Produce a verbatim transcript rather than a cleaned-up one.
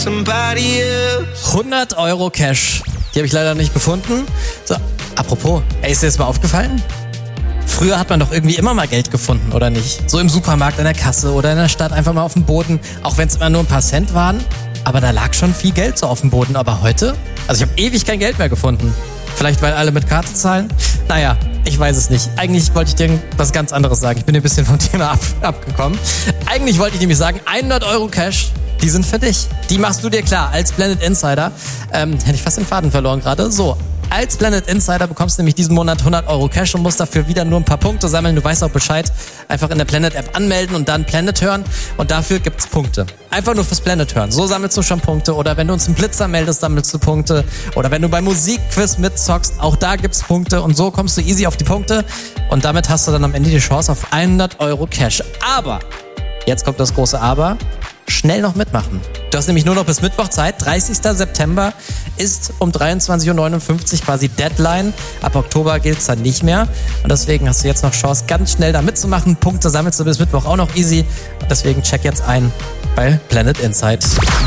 somebody else. hundert Euro Cash. Die habe ich leider nicht gefunden. So, apropos, ey, ist dir das mal aufgefallen? Früher hat man doch irgendwie immer mal Geld gefunden, oder nicht? So im Supermarkt, an der Kasse oder in der Stadt einfach mal auf dem Boden, auch wenn es immer nur ein paar Cent waren. Aber da lag schon viel Geld so auf dem Boden. Aber heute? Also ich habe ewig kein Geld mehr gefunden. Vielleicht, weil alle mit Karte zahlen? Naja, ich weiß es nicht. Eigentlich wollte ich dir was ganz anderes sagen. Ich bin ein bisschen vom Thema ab, abgekommen. Eigentlich wollte ich nämlich sagen, hundert Euro Cash, die sind für dich. Die machst du dir klar als Planet Insider. Ähm, hätte ich fast den Faden verloren gerade. So. Als Planet Insider bekommst du nämlich diesen Monat hundert Euro Cash und musst dafür wieder nur ein paar Punkte sammeln. Du weißt auch Bescheid. Einfach in der Planet-App anmelden und dann Planet hören. Und dafür gibt's Punkte. Einfach nur fürs Planet hören. So sammelst du schon Punkte. Oder wenn du uns einen Blitzer meldest, sammelst du Punkte. Oder wenn du beim Musikquiz mitzockst, auch da gibt's Punkte. Und so kommst du easy auf die Punkte. Und damit hast du dann am Ende die Chance auf hundert Euro Cash. Aber, jetzt kommt das große Aber, schnell noch mitmachen. Du hast nämlich nur noch bis Mittwoch Zeit. dreißigster September ist um dreiundzwanzig Uhr neunundfünfzig quasi Deadline. Ab Oktober gilt's dann nicht mehr. Und deswegen hast du jetzt noch Chance, ganz schnell da mitzumachen. Punkte sammelst du bis Mittwoch auch noch easy. Deswegen check jetzt ein bei Planet Insight.